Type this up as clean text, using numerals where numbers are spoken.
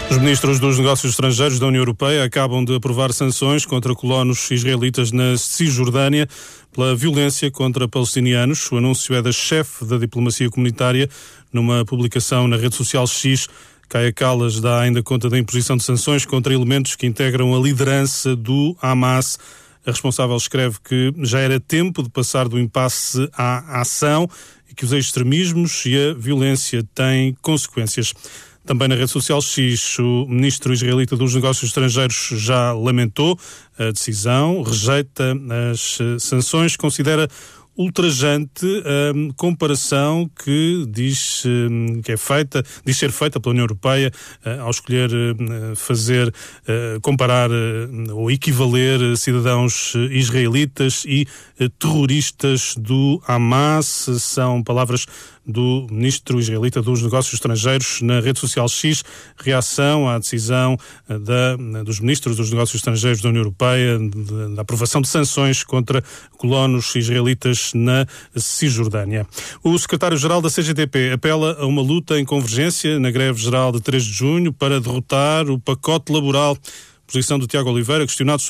Os ministros dos Negócios Estrangeiros da União Europeia acabam de aprovar sanções contra colonos israelitas na Cisjordânia pela violência contra palestinianos. O anúncio é da chefe da diplomacia comunitária numa publicação na rede social X. Kaia Kallas dá ainda conta da imposição de sanções contra elementos que integram a liderança do Hamas. A responsável escreve que já era tempo de passar do impasse à ação e que os extremismos e a violência têm consequências. Também na rede social X, o ministro israelita dos Negócios Estrangeiros já lamentou a decisão, rejeita as sanções, considera ultrajante a comparação que diz ser feita pela União Europeia ao escolher comparar ou equivaler cidadãos israelitas e terroristas do Hamas. São palavras do ministro israelita dos Negócios Estrangeiros na rede social X, reação à decisão dos ministros dos Negócios Estrangeiros da União Europeia da aprovação de sanções contra colonos israelitas na Cisjordânia. O secretário-geral da CGTP apela a uma luta em convergência na greve geral de 3 de junho para derrotar o pacote laboral. Posição do Tiago Oliveira, questionado